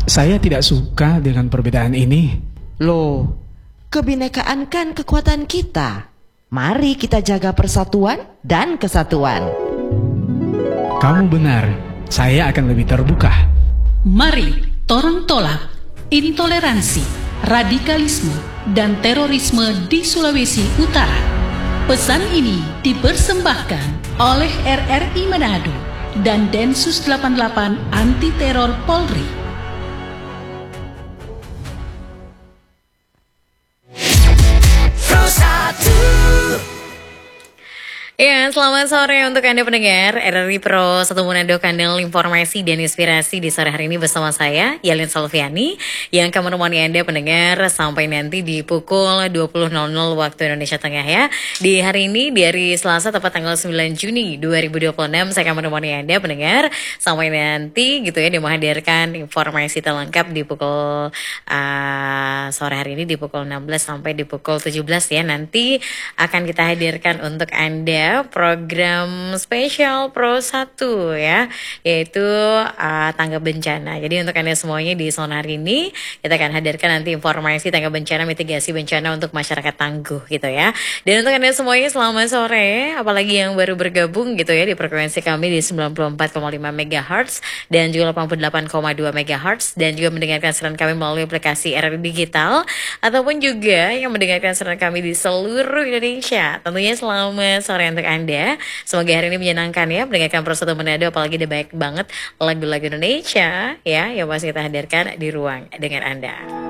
Saya tidak suka dengan perbedaan ini. Loh, kebinekaan kan kekuatan kita. Mari kita jaga persatuan dan kesatuan. Kamu benar, saya akan lebih terbuka. Mari torang tolak intoleransi, radikalisme, dan terorisme di Sulawesi Utara. Pesan ini dipersembahkan oleh RRI Manado dan Densus 88 Anti Teror Polri. Ya, selamat sore untuk Anda pendengar RRI Pro 1 Manado, kanal informasi dan inspirasi di sore hari ini bersama saya, Yalin Salviani, yang akan menemani Anda pendengar sampai nanti di pukul 20.00 waktu Indonesia Tengah ya. Di hari ini, di hari Selasa, tepat tanggal 9 Juni 2026, saya akan menemani Anda pendengar sampai nanti gitu ya, menghadirkan informasi terlengkap di pukul sore hari ini di pukul 16 sampai di pukul 17 ya. Nanti akan kita hadirkan untuk Anda program spesial Pro 1 ya, yaitu tanggap bencana. Jadi untuk Anda semuanya di zona hari ini kita akan hadirkan nanti informasi tanggap bencana, mitigasi bencana untuk masyarakat tangguh gitu ya. Dan untuk Anda semuanya selamat sore, apalagi yang baru bergabung gitu ya di frekuensi kami di 94,5 MHz dan juga 88,2 MHz, dan juga mendengarkan siaran kami melalui aplikasi RRI Digital, ataupun juga yang mendengarkan siaran kami di seluruh Indonesia. Tentunya selamat sore untuk Anda. Semoga hari ini menyenangkan ya mendengarkan Pro 1 Manado, apalagi ada banyak banget lagu-lagu Indonesia ya yang masih kita hadirkan di ruang dengan Anda.